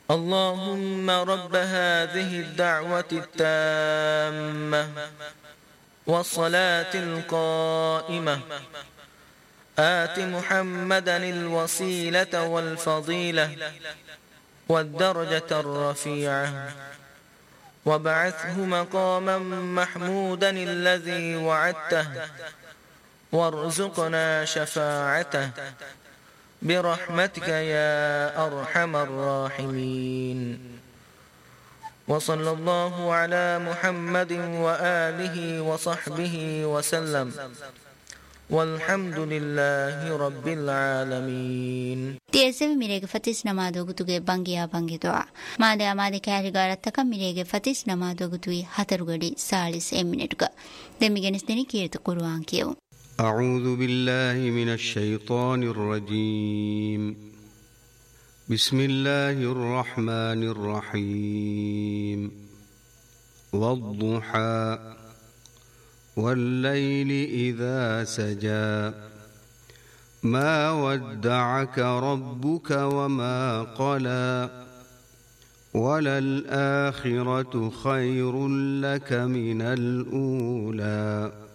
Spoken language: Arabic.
اللهم رب هذه الدعوة التامة والصلاة القائمة آت محمدا الوسيلة والفضيلة والدرجة الرفيعة وابعثه مقاما محمودا الذي وعدته وارزقنا شفاعته برحمتك يا أرحم الراحمين. وصلى الله على محمد وآله وصحبه وسلم والحمد لله رب العالمين. تيسم ميريك فتيس نمادو غتوغي بانغيا بانغي دعا ماده اماده كاريغارات تكم ميريك فتيس نمادو غتوي هترغدي سالس امينتغا دميغنس دني كيرت قرآن كيو. أعوذ بالله من الشيطان الرجيم. بسم الله الرحمن الرحيم. والضحى والليل إذا سجى ما ودعك ربك وما قلى وللآخرة خير لك من الأولى